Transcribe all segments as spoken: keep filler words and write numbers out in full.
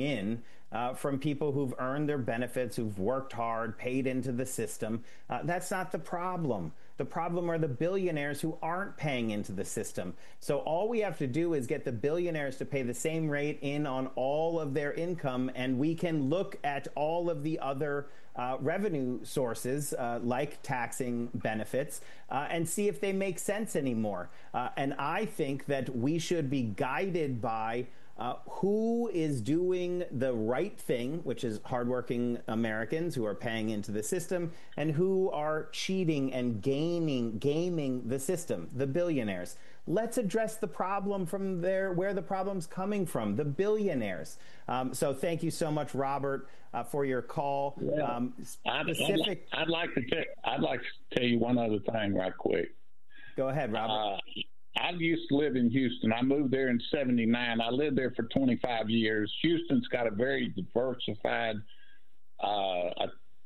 in uh, from people who've earned their benefits, who've worked hard, paid into the system. Uh, that's not the problem. The problem are the billionaires who aren't paying into the system. So all we have to do is get the billionaires to pay the same rate in on all of their income, and we can look at all of the other uh, revenue sources, uh, like taxing benefits, uh, and see if they make sense anymore. Uh, and I think that we should be guided by Uh, who is doing the right thing, which is hardworking Americans who are paying into the system, and who are cheating and gaming, gaming the system, the billionaires. Let's address the problem from there, where the problem's coming from, the billionaires. Um, so thank you so much, Robert, uh, for your call. Yeah. Um, specific- I'd, I'd, like to t- I'd like to tell you one other thing right quick. Go ahead, Robert. Uh, I used to live in Houston. I moved there in seventy-nine. I lived there for twenty-five years. Houston's got a very diversified uh,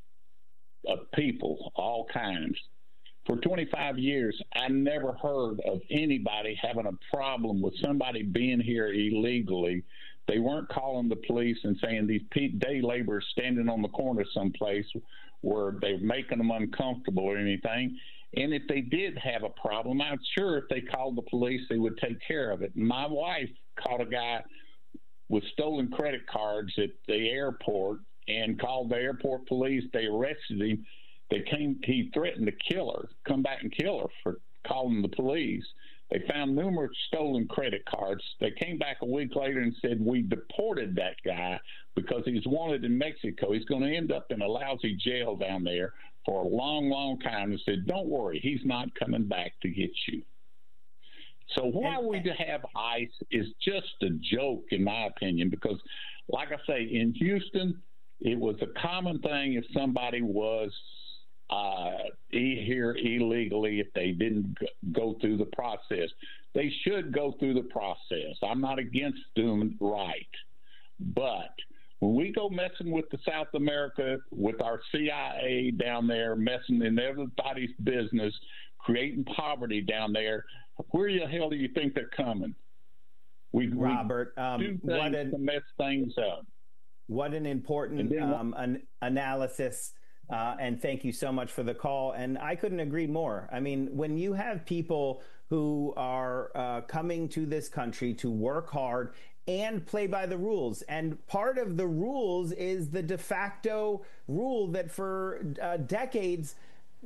of people, all kinds. For twenty-five years, I never heard of anybody having a problem with somebody being here illegally. They weren't calling the police and saying these day laborers standing on the corner someplace where they're making them uncomfortable or anything. And if they did have a problem, I'm sure if they called the police, they would take care of it. My wife caught a guy with stolen credit cards at the airport and called the airport police. They arrested him. They came. He threatened to kill her, come back and kill her for calling the police. They found numerous stolen credit cards. They came back a week later and said, we deported that guy because he's wanted in Mexico. He's going to end up in a lousy jail down there for a long, long time. And said, don't worry, he's not coming back to get you. So why we to have ICE is just a joke, in my opinion, because, like I say, in Houston, it was a common thing if somebody was uh, here illegally, if they didn't go through the process. They should go through the process. I'm not against doing it right. But when we go messing with the South America, with our C I A down there, messing in everybody's business, creating poverty down there, where the hell do you think they're coming? We, Robert, we um, do things what an, to mess things up. What an important um, an analysis. Uh, and thank you so much for the call. And I couldn't agree more. I mean, when you have people who are uh, coming to this country to work hard and play by the rules, and part of the rules is the de facto rule that for uh, decades,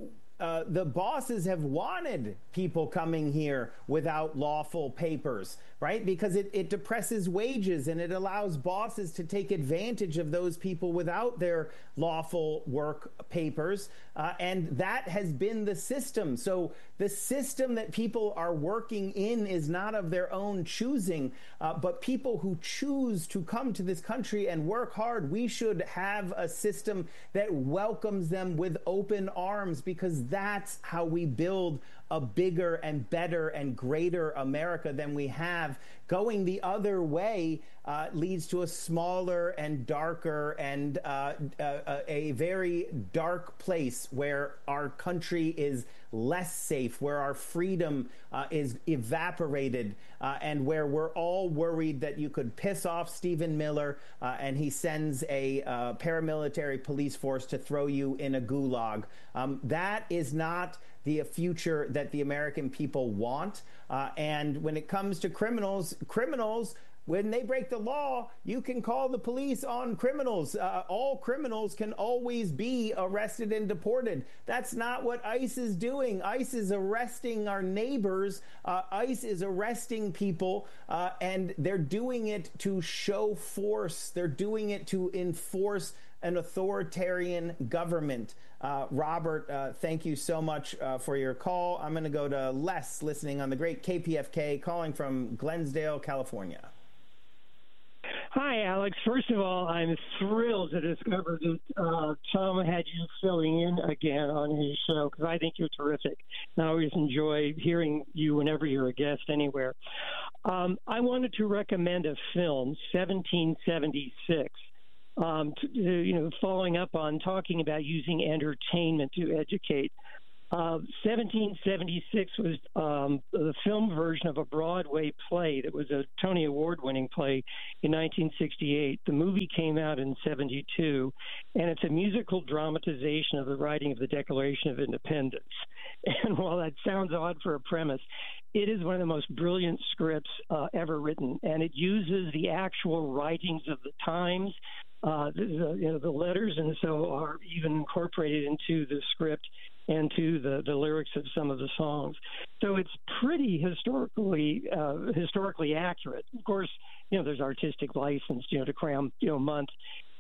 Uh, the bosses have wanted people coming here without lawful papers, right? Because it, it depresses wages and it allows bosses to take advantage of those people without their lawful work papers. Uh, and that has been the system. So the system that people are working in is not of their own choosing, uh, but people who choose to come to this country and work hard, we should have a system that welcomes them with open arms, because that's how we build a bigger and better and greater America than we have. Going the other way uh, leads to a smaller and darker and uh, uh, a very dark place where our country is less safe, where our freedom uh, is evaporated, uh, and where we're all worried that you could piss off Stephen Miller uh, and he sends a uh, paramilitary police force to throw you in a gulag. Um, that is not the future that the American people want. Uh, and when it comes to criminals, criminals, when they break the law, you can call the police on criminals. Uh, all criminals can always be arrested and deported. That's not what ICE is doing. ICE is arresting our neighbors. Uh, ICE is arresting people, uh, and they're doing it to show force. They're doing it to enforce an authoritarian government. Uh, Robert, uh, thank you so much uh, for your call. I'm going to go to Les, listening on the great K P F K, calling from Glensdale, California. Hi, Alex. First of all, I'm thrilled to discover that uh, Tom had you filling in again on his show, because I think you're terrific. And I always enjoy hearing you whenever you're a guest anywhere. Um, I wanted to recommend a film, seventeen seventy-six. Um, to, you know, following up on talking about using entertainment to educate. Uh, seventeen seventy-six was um, the film version of a Broadway play that was a Tony Award-winning play in nineteen sixty-eight. The movie came out in seventy-two, and it's a musical dramatization of the writing of the Declaration of Independence. And while that sounds odd for a premise, it is one of the most brilliant scripts uh, ever written, and it uses the actual writings of the times. Uh, the, the, you know, the letters and so are even incorporated into the script and to the, the lyrics of some of the songs. So it's pretty historically uh, historically accurate. Of course, you know, there's artistic license, you know, to cram, you know, a month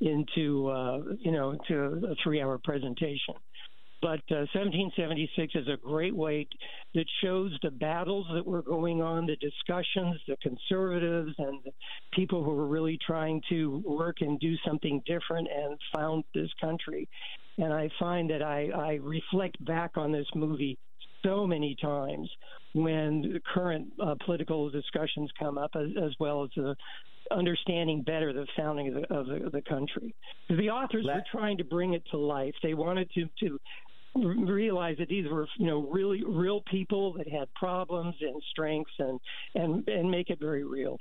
into, uh, you know, into a three-hour presentation. But uh, seventeen seventy-six is a great way t- that shows the battles that were going on, the discussions, the conservatives and the people who were really trying to work and do something different and found this country. And I find that I, I reflect back on this movie so many times when the current uh, political discussions come up, as, as well as the understanding better the founding of the, of the, of the country. The authors Let- were trying to bring it to life. They wanted to, to realize that these were, you know, really real people that had problems and strengths, and and and make it very real.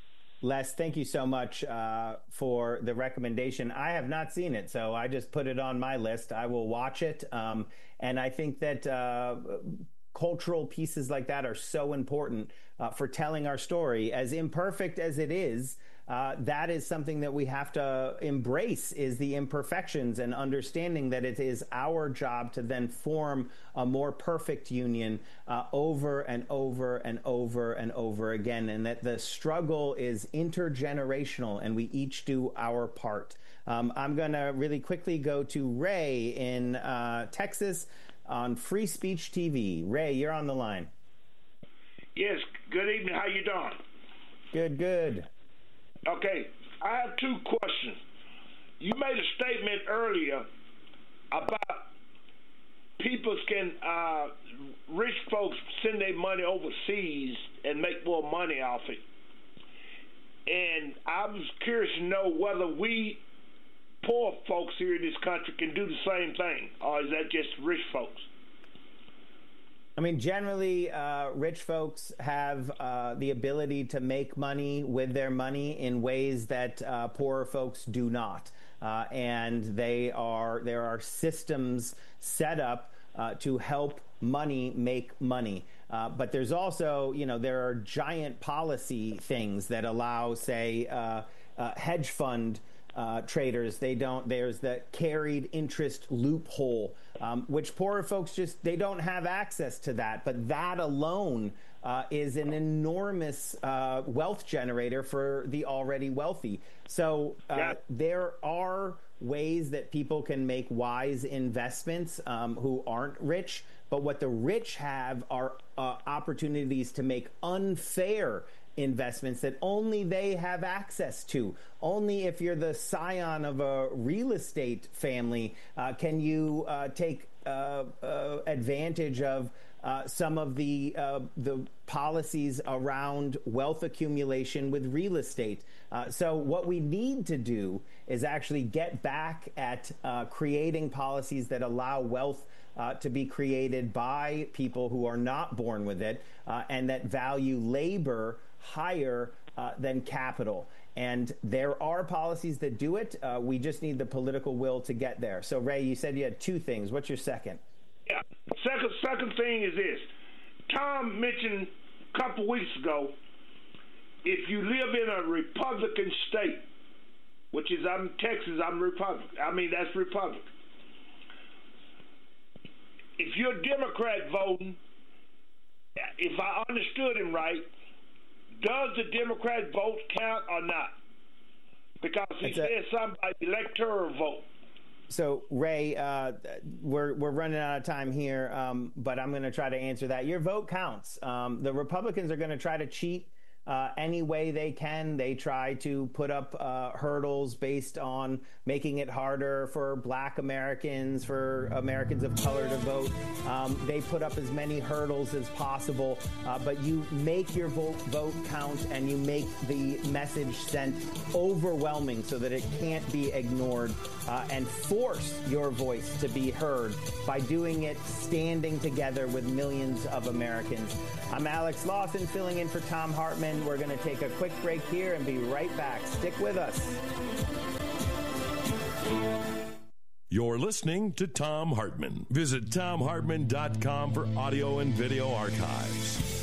Les, thank you so much uh, for the recommendation. I have not seen it, so I just put it on my list. I will watch it, um, and I think that uh, cultural pieces like that are so important uh, for telling our story. As imperfect as it is, Uh, that is something that we have to embrace, is the imperfections, and understanding that it is our job to then form a more perfect union uh, over and over and over and over again, and that the struggle is intergenerational and we each do our part. Um, I'm going to really quickly go to Ray in uh, Texas on Free Speech T V. Ray, you're on the line. Yes, good evening. How you doing? Good, good. Okay, I have two questions. You made a statement earlier about people can, uh, rich folks send their money overseas and make more money off it. And I was curious to know whether we poor folks here in this country can do the same thing, or is that just rich folks? I mean, generally, uh, rich folks have uh, the ability to make money with their money in ways that uh, poorer folks do not. Uh, and they are there are systems set up uh, to help money make money. Uh, but there's also, you know, there are giant policy things that allow, say, uh, uh, hedge fund Uh, traders. They don't, there's the carried interest loophole, um, which poorer folks just, they don't have access to that. But that alone uh, is an enormous uh, wealth generator for the already wealthy. So uh, yeah. there are ways that people can make wise investments um, who aren't rich. But what the rich have are uh, opportunities to make unfair investments that only they have access to. Only if you're the scion of a real estate family uh, can you uh, take uh, uh, advantage of uh, some of the uh, the policies around wealth accumulation with real estate. Uh, so what we need to do is actually get back at uh, creating policies that allow wealth Uh, to be created by people who are not born with it, uh, and that value labor higher uh, than capital. And there are policies that do it. Uh, we just need the political will to get there. So, Ray, you said you had two things. What's your second? Yeah. Second, second thing is this. Tom mentioned a couple weeks ago, if you live in a Republican state, which is I'm Texas, I'm Republican. I mean, that's Republican. If you're a Democrat voting, if I understood him right, does the Democrat vote count or not? Because he said a, something about electoral vote. So, Ray, uh, we're we're running out of time here, um, but I'm going to try to answer that. Your vote counts. Um, the Republicans are going to try to cheat uh, any way they can. They try to put up uh, hurdles based on making it harder for Black Americans, for Americans of color to vote. Um, they put up as many hurdles as possible, uh, but you make your vote, vote count, and you make the message sent overwhelming so that it can't be ignored, uh, and force your voice to be heard by doing it standing together with millions of Americans. I'm Alex Lawson, filling in for Thom Hartmann. We're going to take a quick break here and be right back. Stick with us. You're listening to Thom Hartmann. Visit thom hartmann dot com for audio and video archives.